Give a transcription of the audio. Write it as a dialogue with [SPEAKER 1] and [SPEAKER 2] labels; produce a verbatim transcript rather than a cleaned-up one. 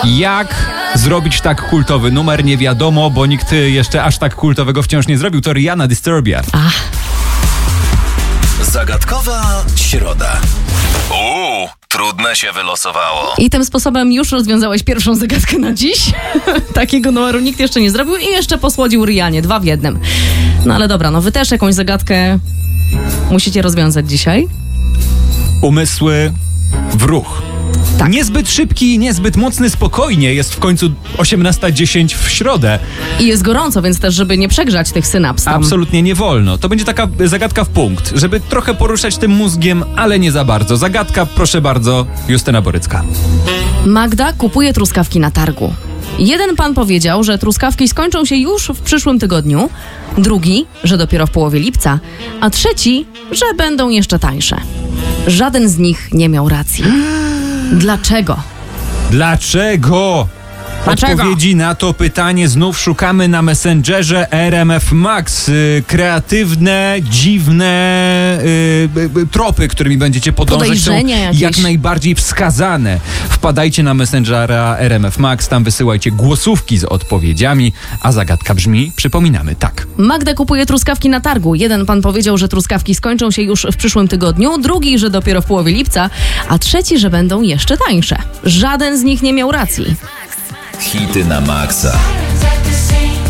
[SPEAKER 1] Jak zrobić tak kultowy numer? Nie wiadomo, bo nikt jeszcze aż tak kultowego wciąż nie zrobił. To Rihanna Disturbia.
[SPEAKER 2] Ach.
[SPEAKER 3] Zagadkowa środa. Uuu, trudne się wylosowało.
[SPEAKER 2] I tym sposobem już rozwiązałeś pierwszą zagadkę na dziś. Takiego numeru nikt jeszcze nie zrobił i jeszcze posłodził Rihannie. Dwa w jednym. No ale dobra, no wy też jakąś zagadkę musicie rozwiązać dzisiaj.
[SPEAKER 1] Umysły w ruch. Tak. Niezbyt szybki, niezbyt mocny, spokojnie. Jest w końcu osiemnasta dziesięć w środę.
[SPEAKER 2] I jest gorąco, więc też, żeby nie przegrzać tych synaps tam.
[SPEAKER 1] Absolutnie nie wolno. To będzie taka zagadka w punkt, żeby trochę poruszać tym mózgiem, ale nie za bardzo. Zagadka, proszę bardzo, Justyna Borycka.
[SPEAKER 2] Magda kupuje truskawki na targu. Jeden pan powiedział, że truskawki skończą się już w przyszłym tygodniu, drugi, że dopiero w połowie lipca, a trzeci, że będą jeszcze tańsze. Żaden z nich nie miał racji. Dlaczego?
[SPEAKER 1] Dlaczego?
[SPEAKER 2] Dlaczego?
[SPEAKER 1] Odpowiedzi na to pytanie znów szukamy na Messengerze R M F Max. Yy, kreatywne, dziwne yy, yy, tropy, którymi będziecie podążać, są
[SPEAKER 2] Podejrzenia jakieś.
[SPEAKER 1] jak najbardziej wskazane. Wpadajcie na Messengera R M F Max, tam wysyłajcie głosówki z odpowiedziami, a zagadka brzmi, przypominamy, tak.
[SPEAKER 2] Magda kupuje truskawki na targu. Jeden pan powiedział, że truskawki skończą się już w przyszłym tygodniu, drugi, że dopiero w połowie lipca, a trzeci, że będą jeszcze tańsze. Żaden z nich nie miał racji.
[SPEAKER 3] Hity na maksa.